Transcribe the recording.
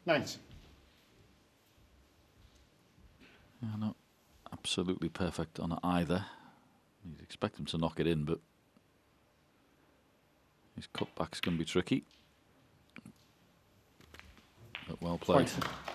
90. Yeah, not absolutely perfect on either. You'd expect him to knock it in, but his cutback's going to be tricky. But well played. Point.